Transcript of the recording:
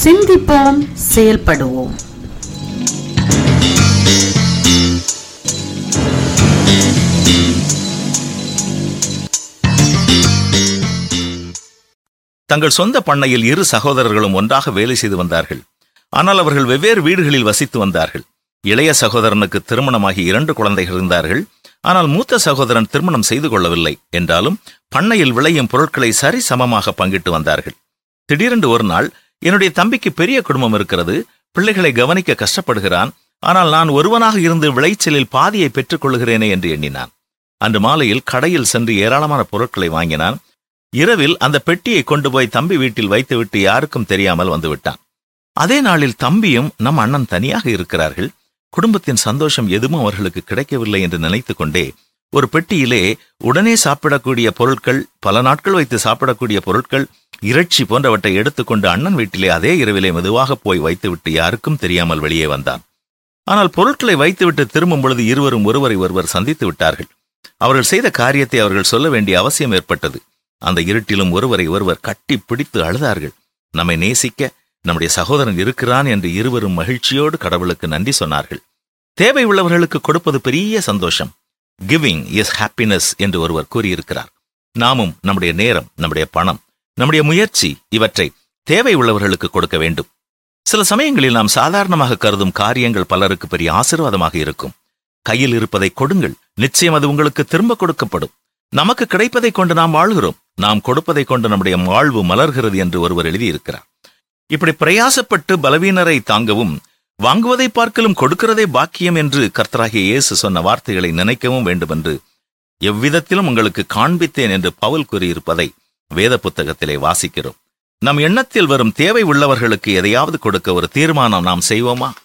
சிந்திப்போம், செயல்படுவோம். தங்கள் சொந்த பண்ணையில் இரு சகோதரர்களும் ஒன்றாக வேலை செய்து வந்தார்கள். ஆனால் அவர்கள் வெவ்வேறு வீடுகளில் வசித்து வந்தார்கள். இளைய சகோதரனுக்கு திருமணமாகி 2 குழந்தைகள் இருந்தார்கள். ஆனால் மூத்த சகோதரன் திருமணம் செய்து கொள்ளவில்லை. என்றாலும் பண்ணையில் விளையும் பொருட்களை சரி சமமாக பங்கிட்டு வந்தார்கள். திடீரென்று ஒரு நாள், என்னுடைய தம்பிக்கு பெரிய குடும்பம் இருக்கிறது, பிள்ளைகளை கவனிக்க கஷ்டப்படுகிறான், ஆனால் நான் ஒருவனாக இருந்து விளைச்சலில் பாதியை பெற்றுக் கொள்கிறேனே என்று எண்ணினான். அன்று மாலையில் கடையில் சென்று ஏராளமான பொருட்களை வாங்கினான். இரவில் அந்த பெட்டியை கொண்டு போய் தம்பி வீட்டில் வைத்துவிட்டு யாருக்கும் தெரியாமல் வந்துவிட்டான். அதே நாளில் தம்பியும் நம் அண்ணன் தனியாக இருக்கிறார்கள். குடும்பத்தின் சந்தோஷம் எதுவும் அவர்களுக்கு கிடைக்கவில்லை என்று நினைத்து கொண்டே ஒரு பெட்டியிலே உடனே சாப்பிடக்கூடிய பொருட்கள், பல நாட்கள் வைத்து சாப்பிடக்கூடிய பொருட்கள், இறைச்சி போன்றவற்றை எடுத்துக்கொண்டு அண்ணன் வீட்டிலே அதே இரவிலே மெதுவாக போய் வைத்துவிட்டு யாருக்கும் தெரியாமல் வெளியே வந்தான். ஆனால் பொருட்களை வைத்துவிட்டு திரும்பும் பொழுது இருவரும் ஒருவரை ஒருவர் சந்தித்து விட்டார்கள். அவர்கள் செய்த காரியத்தை அவர்கள் சொல்ல வேண்டிய அவசியம் ஏற்பட்டது. அந்த இருட்டிலும் ஒருவரை ஒருவர் கட்டி பிடித்து அழுதார்கள். நம்மை நேசிக்க நம்முடைய சகோதரன் இருக்கிறான் என்று இருவரும் மகிழ்ச்சியோடு கடவுளுக்கு நன்றி சொன்னார்கள். தேவை உள்ளவர்களுக்கு கொடுப்பது பெரிய சந்தோஷம். கிவிங் இஸ் ஹாப்பினஸ் என்று ஒருவர் கூறியிருக்கிறார். நாமும் நம்முடைய நேரம், நம்முடைய பணம், நம்முடைய முயற்சி இவற்றை தேவை உள்ளவர்களுக்கு கொடுக்க வேண்டும். சில சமயங்களில் நாம் சாதாரணமாக கருதும் காரியங்கள் பலருக்கு பெரிய ஆசீர்வாதமாக இருக்கும். கையில் இருப்பதை கொடுங்கள், நிச்சயம் அது உங்களுக்கு திரும்ப கொடுக்கப்படும். நமக்கு கிடைப்பதை கொண்டு நாம் வாழ்கிறோம், நாம் கொடுப்பதை கொண்டு நம்முடைய வாழ்வு மலர்கிறது என்று ஒருவர் எழுதியிருக்கிறார். இப்படி பிரயாசப்பட்டு பலவீனரை தாங்கவும், வாங்குவதை பார்க்கலும் கொடுக்கிறதே பாக்கியம் என்று கர்த்தராகிய இயேசு சொன்ன வார்த்தைகளை நினைக்கவும் வேண்டும் என்று எவ்விதத்திலும் உங்களுக்கு காண்பித்தேன் என்று பவுல் கூறியிருப்பதை வேத புத்தகத்திலே வாசிக்கிறோம். நம் எண்ணத்தில் வரும் தேவை உள்ளவர்களுக்கு எதையாவது கொடுக்க ஒரு தீர்மானம் நாம் செய்வோமா?